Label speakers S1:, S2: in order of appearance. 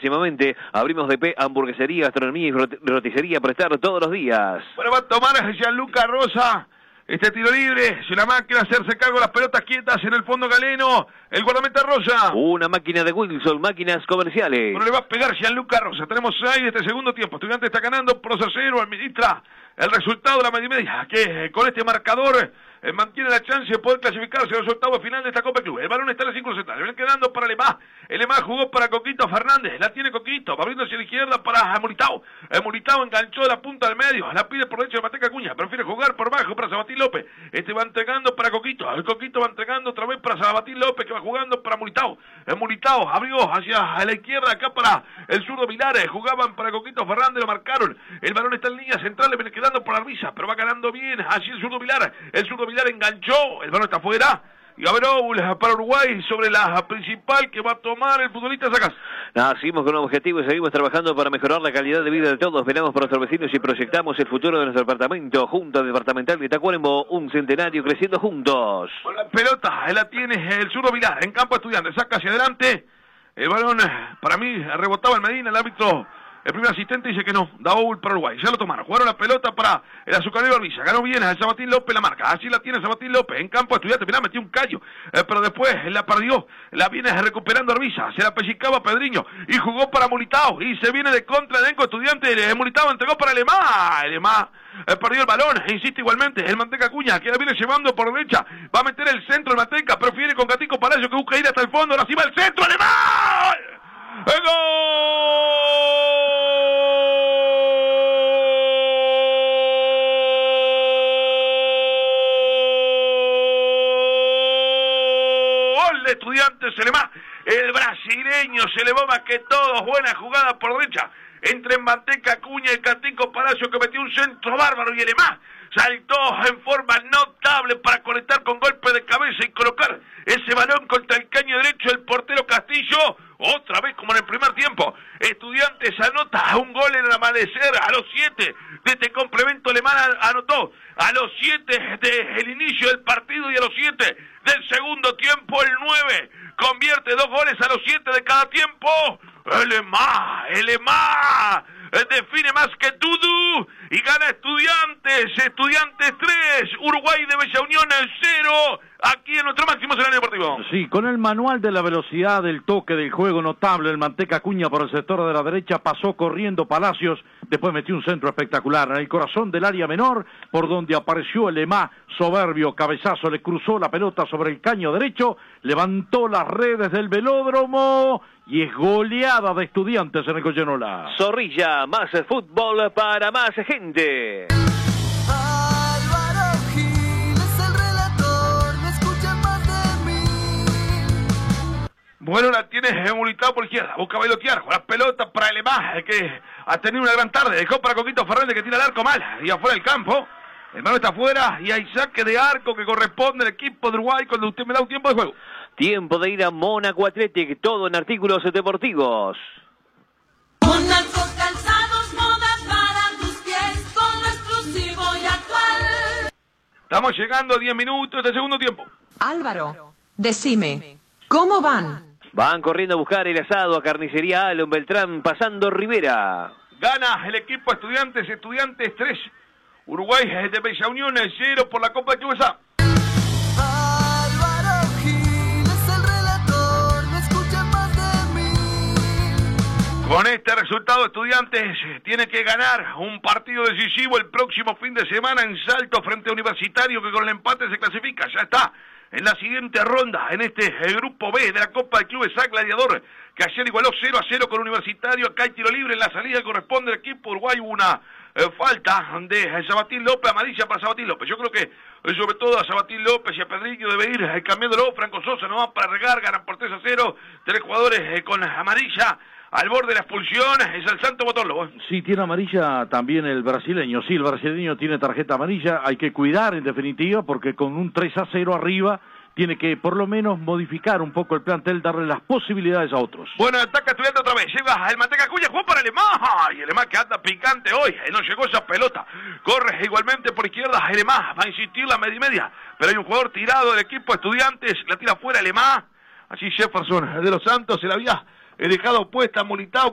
S1: próximamente abrimos DP, hamburguesería, gastronomía y roticería para estar todos los días.
S2: Bueno, va a tomar Gianluca Rosa este tiro libre, es una máquina hacerse cargo de las pelotas quietas en el fondo galeno, el guardameta Rosa.
S1: Una máquina de Wilson, máquinas comerciales.
S2: Bueno, le va a pegar Gianluca Rosa, tenemos 6 de este segundo tiempo, Estudiantes está ganando por 2-0, administra el resultado de la media, que con este marcador mantiene la chance de poder clasificarse a los octavos final de esta Copa Club. El balón está en el círculo central, le viene quedando para Lemá. El Lemá jugó para Coquito Fernández, la tiene Coquito, va abriendo hacia la izquierda para Muritao. Muritao enganchó la punta del medio, la pide por derecha de Manteca Acuña, prefiere jugar por bajo para Sabatín López. Este va entregando para Coquito, el Coquito va entregando otra vez para Sabatín López, que va jugando para Muritao. Muritao abrió hacia la izquierda acá para el zurdo Vilares, jugaban para Coquito Fernández, lo marcaron. El balón está en línea central, le viene quedando por Arbiza, pero va ganando bien así el zurdo Vilar. El zurdo Vilar enganchó, el balón está afuera. Y habrá para Uruguay sobre la principal que va a tomar el futbolista Sacas.
S1: Seguimos con un objetivo y seguimos trabajando para mejorar la calidad de vida de todos. Velamos por nuestros vecinos y proyectamos el futuro de nuestro departamento. Junta Departamental de Tacuarembó, un centenario creciendo juntos.
S2: Con la pelota, la tiene el zurdo Vilar en campo Estudiantes, saca hacia adelante. El balón, para mí, rebotaba en Medina, el árbitro. El primer asistente dice que no, da gol para Uruguay. Ya lo tomaron, jugaron la pelota para el azucarero Arbiza. Ganó bien a Sabatín López la marca. Así la tiene Sabatín López en campo Estudiante. Final metió un callo, pero después la perdió. La viene recuperando Arbiza. Se la pellizcaba Pedriño y jugó para Muritao. Y se viene de contra el elenco Estudiante. Muritao entregó para Lemá. Lemá perdió el balón. Insiste igualmente el Manteca Acuña, que la viene llevando por derecha. Va a meter el centro el Manteca. Prefiere con Catico Palacio, que busca ir hasta el fondo. Ahora sí va el centro. ¡Lemá! ¡El gol! De Estudiantes Lemá, el brasileño se elevó más que todos, buena jugada por derecha, entre Manteca Acuña y Catico Palacio, que metió un centro bárbaro, y el Lemá saltó en forma notable para conectar con golpe de cabeza y colocar ese balón contra el caño derecho del portero Castillo, otra vez como en el primer tiempo. Estudiantes anota un gol en el amanecer a los 7 de este complemento. Alemán anotó a los 7 del inicio del partido y a los 7 del segundo tiempo. El 9 convierte 2 goles a los 7 de cada tiempo. El Lemá define más que todo y gana Estudiantes 3, Uruguay de Bella Unión 0, aquí en nuestro máximo escenario deportivo.
S3: Sí, con el manual de la velocidad, del toque, del juego notable, el Manteca Acuña por el sector de la derecha, pasó corriendo Palacios, después metió un centro espectacular en el corazón del área menor, por donde apareció el Lemá, soberbio cabezazo, le cruzó la pelota sobre el caño derecho, levantó las redes del velódromo, y es goleada de Estudiantes en el Goyenola.
S1: Zorrilla, más fútbol para más gente.
S4: Álvaro Gil es el relator, no escuchen más de mí.
S2: Bueno, la tiene Muritao por izquierda, busca bailotear, juega la pelota para el Lemá, que ha tenido una gran tarde, dejó para Coquito Fernández, que tira el arco mal, y afuera del campo. El balón está afuera y hay saque de arco que corresponde al equipo de Uruguay cuando usted me da un tiempo de juego.
S1: Tiempo de ir a Mónaco Athletic, todo en artículos deportivos.
S5: Mónaco Calzados, moda para tus pies, con lo exclusivo y actual.
S2: Estamos llegando a 10 minutos de segundo tiempo.
S6: Álvaro, decime, ¿cómo van?
S1: Van corriendo a buscar el asado a Carnicería Alon Beltrán, pasando Rivera.
S2: Gana el equipo Estudiantes 3. Uruguay de Bella Unión 0 por la Copa de USA.
S4: Álvaro Gil es el relator, no escuchen más de mí.
S2: Con este resultado, Estudiantes tiene que ganar un partido decisivo el próximo fin de semana en Salto frente a Universitario, que con el empate se clasifica. Ya está en la siguiente ronda, en este grupo B de la Copa de Clubes A Gladiador, que ayer igualó 0-0 con Universitario. Acá hay tiro libre en la salida, corresponde al equipo Uruguay. Una falta de Sabatín López, amarilla para Sabatín López. Yo creo que sobre todo a Sabatín López y a Pedriño debe ir cambiándolo. Franco Sosa no va para regar, ganan por 3-0, 3 jugadores con amarilla. Al borde de la expulsión es el Santo Botorlo.
S3: Sí, tiene amarilla también el brasileño. Sí, el brasileño tiene tarjeta amarilla. Hay que cuidar en definitiva porque con un 3-0 arriba tiene que por lo menos modificar un poco el plantel, darle las posibilidades a otros.
S2: Bueno, ataca Estudiante otra vez, llega el Manteca Acuña, jugó para el Lemá, y el Lemá que anda picante hoy, no llegó esa pelota, corre igualmente por izquierda, el Lemá va a insistir la media, pero hay un jugador tirado del equipo Estudiantes, la tira fuera el Lemá, así Jefferson de los Santos se la había dejado puesta, Muritao